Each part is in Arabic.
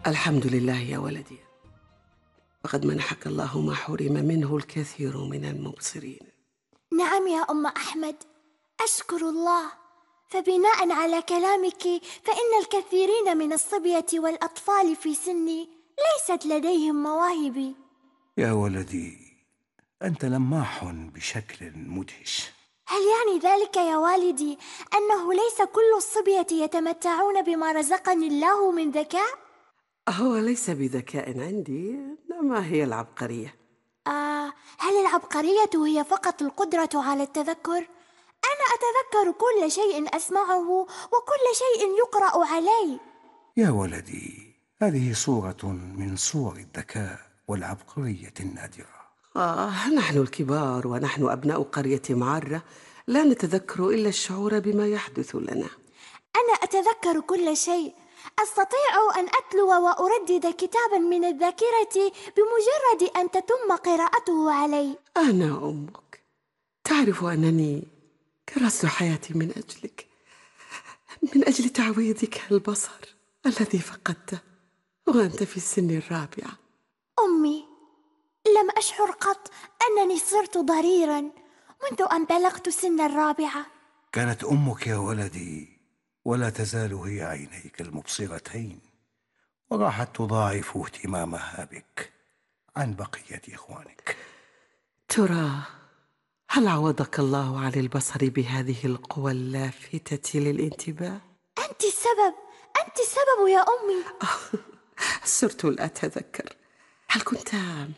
الحمد لله يا ولدي، وقد منحك الله ما حرم منه الكثير من المبصرين. نعم يا أم أحمد، أشكر الله. فبناء على كلامك فإن الكثيرين من الصبية والأطفال في سني ليست لديهم مواهب. يا ولدي، أنت لماح بشكل مدهش. هل يعني ذلك يا والدي أنه ليس كل الصبية يتمتعون بما رزقني الله من ذكاء؟ هو ليس بذكاء عندي، إنما هي العبقرية. هل العبقرية هي فقط القدرة على التذكر؟ أنا أتذكر كل شيء أسمعه وكل شيء يقرأ علي. يا ولدي، هذه صورة من صور الذكاء والعبقرية النادرة. نحن الكبار ونحن أبناء قرية معرة لا نتذكر إلا الشعور بما يحدث لنا. أنا أتذكر كل شيء، أستطيع أن أتلو وأردد كتابا من الذاكرة بمجرد أن تتم قراءته علي. أنا أمك، تعرف أنني كرست حياتي من أجلك، من أجل تعويضك البصر الذي فقدته وأنت في السن الرابعة. أمي، لم أشعر قط أنني صرت ضريرا منذ أن بلغت سن الرابعة. كانت أمك يا ولدي ولا تزال هي عينيك المبصرتين، وراحت تضاعف اهتمامها بك عن بقية إخوانك. ترى هل عوضك الله عن البصر بهذه القوى اللافتة للانتباه؟ أنت السبب، أنت السبب يا أمي. صرت لا أتذكر. هل كنت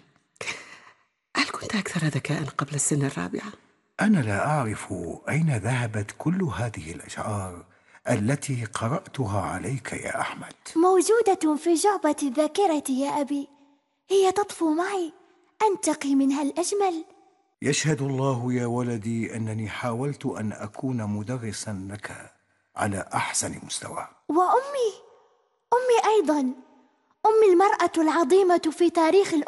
أكثر ذكاء قبل السن الرابعة؟ أنا لا أعرف أين ذهبت كل هذه الأشعار التي قرأتها عليك يا أحمد. موجودة في جعبة الذاكرة يا أبي، هي تطفو معي، أنتقي منها الأجمل. يشهد الله يا ولدي أنني حاولت أن أكون مدرسا لك على أحسن مستوى. وأمي أيضا، أمي المرأة العظيمة في تاريخ